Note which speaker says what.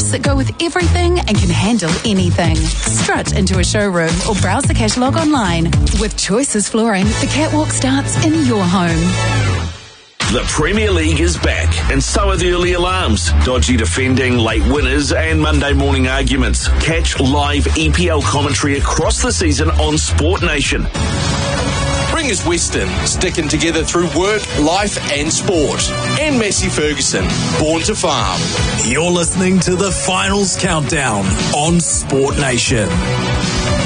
Speaker 1: products that go with everything and can handle anything. Strut into a showroom or browse the catalogue online. With Choices Flooring, the catwalk starts in your home.
Speaker 2: The Premier League is back, and so are the early alarms, dodgy defending, late winners, and Monday morning arguments. Catch live EPL commentary across the season on Sport Nation.
Speaker 3: Ringers Western, sticking together through work, life and sport. And Massey Ferguson, born to farm.
Speaker 4: You're listening to the Finals Countdown on Sport Nation.